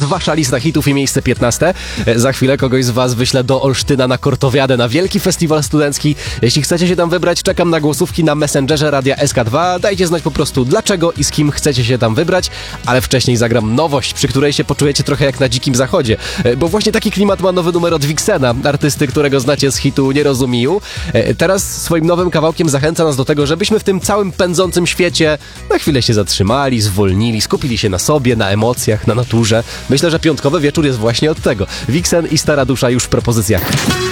wasza lista hitów i miejsce 15. Za chwilę kogoś z was wyślę do Olsztyna na Kortowiadę, na wielki festiwal studencki. Jeśli chcecie się tam wybrać, czekam na głosówki na Messengerze Radia SK2. Dajcie znać po prostu dlaczego i z kim chcecie się tam wybrać, ale wcześniej zagram nowość, przy której się poczujecie trochę jak na Dzikim Zachodzie, bo właśnie taki klimat ma nowy numer od Vixena, artysty, którego znacie z hitu Nie rozumiju. Teraz swoim nowym kawałkiem zachęca nas do tego, żebyśmy w tym całym pędzącym świecie na chwilę się zatrzymali, zwolnili, skupili się na sobie, na emocjach, na naturze. Myślę, że piątkowy wieczór jest właśnie od tego. Vixen i Stara Dusza już w propozycjach.